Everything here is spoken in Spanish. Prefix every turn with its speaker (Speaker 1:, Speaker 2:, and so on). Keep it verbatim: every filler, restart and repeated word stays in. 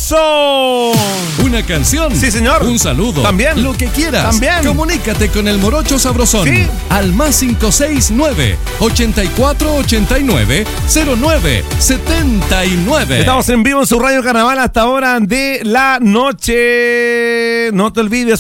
Speaker 1: ¡Eso!
Speaker 2: ¿Una canción?
Speaker 1: Sí, señor.
Speaker 2: ¿Un saludo?
Speaker 1: También.
Speaker 2: Lo que quieras.
Speaker 1: También.
Speaker 2: Comunícate con el Morocho Sabrosón.
Speaker 1: Sí.
Speaker 2: Al más cinco seis nueve, ochenta y cuatro ochenta y nueve, cero nueve setenta y nueve.
Speaker 1: Estamos en vivo en su Radio Carnaval hasta hora de la noche. No te olvides.